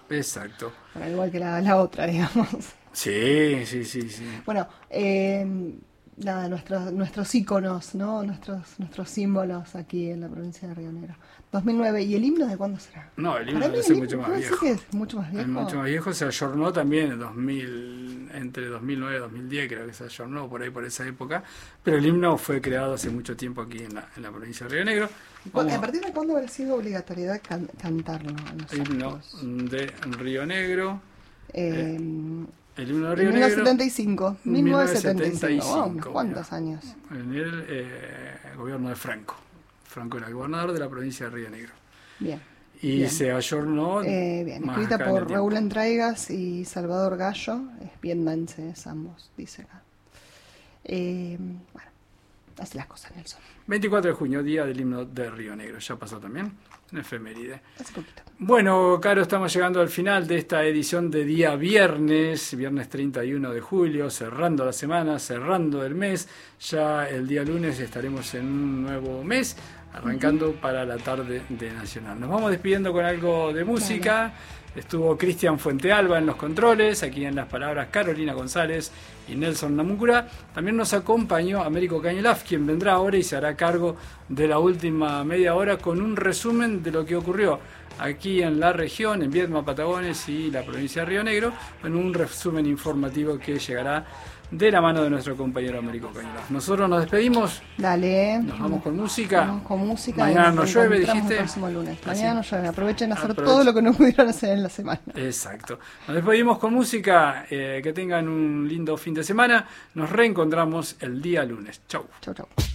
Exacto. Bueno, igual que la otra, digamos. Sí. Bueno, nada, nuestros íconos, ¿no? Nuestros símbolos aquí en la provincia de Río Negro. 2009. ¿Y el himno de cuándo será? No, el himno Para mí debe el ser himno, mucho más ¿puedo decir viejo. que es mucho más Es viejo? mucho más viejo, se ayornó también entre 2009 y 2010, creo que se ayornó por ahí, por esa época. Pero el himno fue creado hace mucho tiempo aquí en la provincia de Río Negro. ¿A partir de cuándo habrá sido obligatoriedad cantarlo a Himno nosotros? de Río Negro. Eh, El himno de en Río Negro. 1975. 1975. Wow, unos 1975, cuantos años. En el gobierno de Franco. Franco era el gobernador de la provincia de Río Negro. Bien. Y bien. se ayornó. Bien, más escrita acá en el por tiempo. Raúl Entraigas y Salvador Gallo. Es viendances ambos, dice acá. Bueno, así las cosas, Nelson. 24 de junio, día del himno de Río Negro. Ya pasó también, una efeméride. Hace poquito. Bueno, Caro, estamos llegando al final de esta edición de día viernes 31 de julio, cerrando la semana, cerrando el mes. Ya el día lunes estaremos en un nuevo mes, arrancando para la tarde de Nacional. Nos vamos despidiendo con algo de música. Dale. Estuvo Cristian Fuentealba en los controles, aquí en las palabras Carolina González y Nelson Namuncurá. También nos acompañó Américo Cañelaf, quien vendrá ahora y se hará cargo de la última media hora con un resumen de lo que ocurrió aquí en la región, en Viedma, Patagones y la provincia de Río Negro, en un resumen informativo que llegará de la mano de nuestro compañero Américo Cañelaf. Nosotros nos despedimos. Dale. Nos vamos con música. Vamos con música. Mañana no llueve, dijiste. El próximo lunes. Mañana no llueve. Aprovechen a hacer Aprovechen todo lo que no pudieron hacer en la semana. Exacto. Nos despedimos con música. Que tengan un lindo fin de semana. Nos reencontramos el día lunes. Chau. Chau.